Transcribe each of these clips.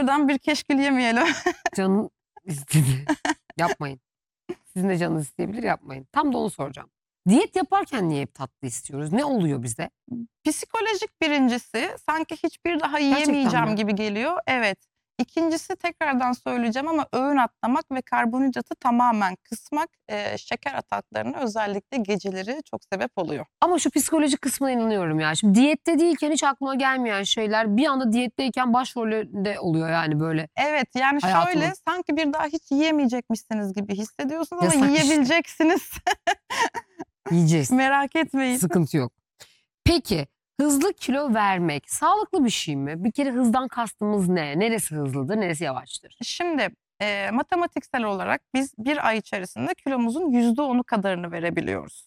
şuradan bir keşkül yemeyelim. Canın istedi. Yapmayın. Sizin de canınız isteyebilir, yapmayın. Tam da onu soracağım. Diyet yaparken niye hep tatlı istiyoruz? Ne oluyor bize? Psikolojik birincisi, sanki hiçbir daha Gerçekten yiyemeyeceğim mi? gibi geliyor. Evet. İkincisi tekrardan söyleyeceğim ama öğün atlamak ve karbonhidratı tamamen kısmak, şeker ataklarına özellikle geceleri çok sebep oluyor. Ama şu psikolojik kısmına inanıyorum ya. Şimdi diyette değilken hiç aklıma gelmeyen şeyler bir anda diyetteyken başrolünde oluyor yani böyle Evet, yani hayatımın. şöyle, sanki bir daha hiç yiyemeyecekmişsiniz gibi hissediyorsunuz ama Yasak işte. yiyebileceksiniz. Yiyeceğiz. Merak etmeyin. Sıkıntı yok. Peki hızlı kilo vermek sağlıklı bir şey mi? Bir kere hızdan kastımız ne? Neresi hızlıdır, neresi yavaştır? Şimdi, matematiksel olarak biz bir ay içerisinde kilomuzun %10'u kadarını verebiliyoruz.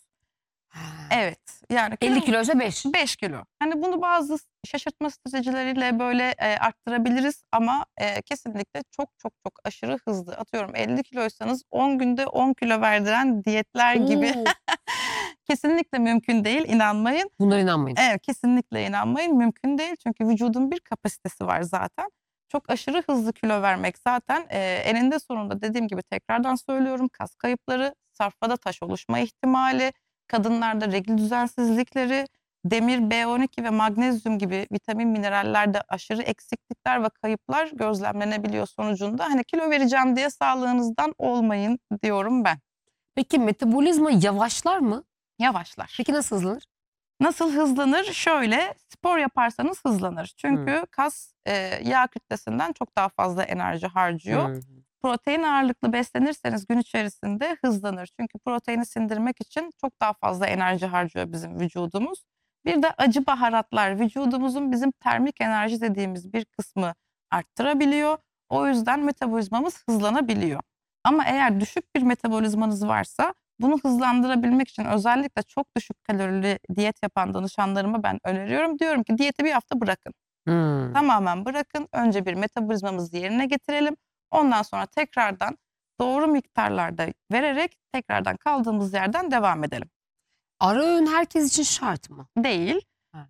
Evet, yani 50 kiloysa 5. 5 kilo. Hani bunu bazı şaşırtma stratejileriyle böyle, arttırabiliriz ama, kesinlikle çok çok çok aşırı hızlı, atıyorum 50 kiloysanız 10 günde 10 kilo verdiren diyetler gibi Oo, kesinlikle mümkün değil, inanmayın. bunlara inanmayın. Evet, kesinlikle inanmayın, mümkün değil. Çünkü vücudun bir kapasitesi var zaten. Çok aşırı hızlı kilo vermek zaten, eninde sonunda dediğim gibi tekrardan söylüyorum, kas kayıpları, safhada taş oluşma ihtimali, kadınlarda regl düzensizlikleri, demir, B12 ve magnezyum gibi vitamin, minerallerde aşırı eksiklikler ve kayıplar gözlemlenebiliyor sonucunda. Hani kilo vereceğim diye sağlığınızdan olmayın diyorum ben. Peki metabolizma yavaşlar mı? Yavaşlar. Peki nasıl hızlanır? Nasıl hızlanır? Şöyle, spor yaparsanız hızlanır. Çünkü kas, yağ kütlesinden çok daha fazla enerji harcıyor. Hı. Protein ağırlıklı beslenirseniz gün içerisinde hızlanır. Çünkü proteini sindirmek için çok daha fazla enerji harcıyor bizim vücudumuz. Bir de acı baharatlar vücudumuzun bizim termik enerji dediğimiz bir kısmı arttırabiliyor. O yüzden metabolizmamız hızlanabiliyor. Ama eğer düşük bir metabolizmanız varsa bunu hızlandırabilmek için özellikle çok düşük kalorili diyet yapan danışanlarıma ben öneriyorum. Diyorum ki diyeti bir hafta bırakın. Hı. Tamamen bırakın. Önce bir metabolizmamızı yerine getirelim. Ondan sonra tekrardan doğru miktarlarda vererek tekrardan kaldığımız yerden devam edelim. Ara öğün herkes için şart mı? Değil. Ha.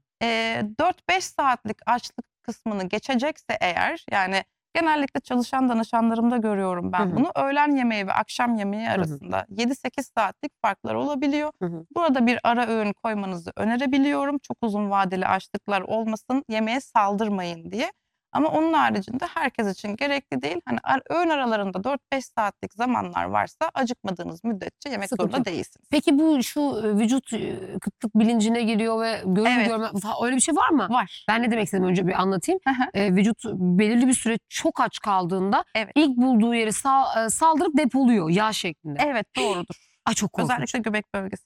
4-5 saatlik açlık kısmını geçecekse eğer, yani genellikle çalışan danışanlarımda görüyorum Hı ben hı. bunu. Öğlen yemeği ve akşam yemeği Hı hı. arasında 7-8 saatlik farklar olabiliyor. Hı hı. Burada bir ara öğün koymanızı önerebiliyorum. Çok uzun vadeli açlıklar olmasın, yemeğe saldırmayın diye. Ama onun haricinde herkes için gerekli değil. Hani öğün aralarında 4-5 saatlik zamanlar varsa acıkmadığınız müddetçe yemek Sıkıntı zorunda yok. değilsiniz. Peki bu şu vücut kıtlık bilincine giriyor ve görür Evet. görmez öyle bir şey var mı? Var. Ben ne demek istediğimi önce bir anlatayım. Hı hı. Vücut belirli bir süre çok aç kaldığında Evet. ilk bulduğu yeri saldırıp depoluyor yağ şeklinde. Evet, doğrudur. Ay çok korkunç. Özellikle göbek bölgesi.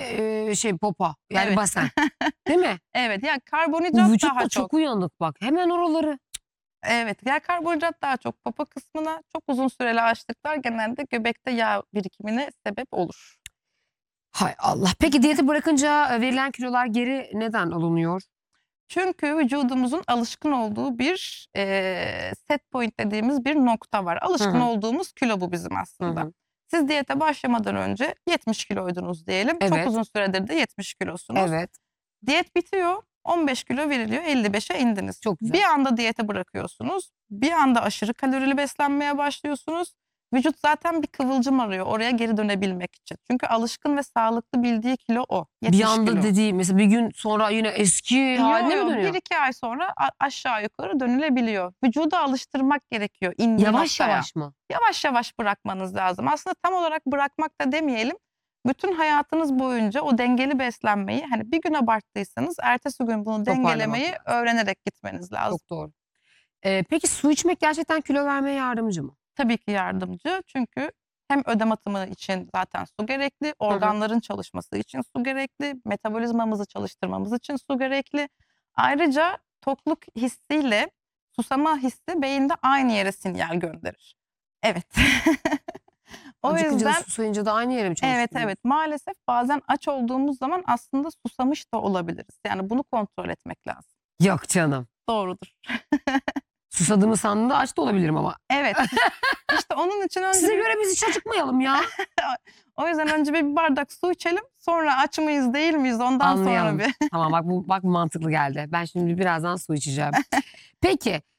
Ve popa yani Evet. basen. Değil mi? Evet, yani Bu karbonhidrat vücut daha da çok. çok uyanık bak. Hemen oraları. Evet, yani karbonhidrat daha çok. Popo kısmına çok uzun süreli açlıklar genelde göbekte yağ birikimine sebep olur. Hay Allah. Peki diyeti bırakınca verilen kilolar geri neden alınıyor? Çünkü vücudumuzun alışkın olduğu bir, set point dediğimiz bir nokta var. Hı Alışkın hı. olduğumuz kilo bu bizim Hı aslında. hı. Siz diyete başlamadan önce 70 kiloydunuz diyelim. Çok Evet. uzun süredir de 70 kilosunuz. Evet. Diyet bitiyor, 15 kilo veriliyor, 55'e indiniz. Çok güzel. Bir anda diyete bırakıyorsunuz. Bir anda aşırı kalorili beslenmeye başlıyorsunuz. Vücut zaten bir kıvılcım arıyor oraya geri dönebilmek için. Çünkü alışkın ve sağlıklı bildiği kilo o. 70 Bir anda kilo. dediği mesela bir gün sonra yine eski haline mi dönüyor? 1-2 ay sonra aşağı yukarı dönülebiliyor. Vücudu alıştırmak gerekiyor indiği Yavaş noktaya. yavaş mı? Yavaş yavaş bırakmanız lazım. Aslında tam olarak bırakmak da demeyelim. Bütün hayatınız boyunca o dengeli beslenmeyi, hani bir gün abarttıysanız ertesi gün bunu dengelemeyi lazım. öğrenerek gitmeniz lazım. Çok doğru. Peki su içmek gerçekten kilo vermeye yardımcı mı? Tabii ki yardımcı. Çünkü hem ödem atımı için zaten su gerekli, Hı hı. organların çalışması için su gerekli, metabolizmamızı çalıştırmamız için su gerekli. Ayrıca tokluk hissiyle susama hissi beyinde aynı yere sinyal gönderir. Evet. O Acıkınca da yüzden susayınca da aynı yere mi evet, çalıştırıyoruz? evet, maalesef bazen aç olduğumuz zaman aslında susamış da olabiliriz. Yani bunu kontrol etmek lazım. Yok canım. Doğrudur. Susadığımı sandığımda aç da olabilirim ama. Evet. İşte onun için önce Size göre biz hiç acıkmayalım ya. o yüzden önce bir bardak su içelim. Sonra aç mıyız değil miyiz ondan sonra Anlayalım. bir. Tamam bak bu mantıklı geldi. Ben şimdi birazdan su içeceğim. Peki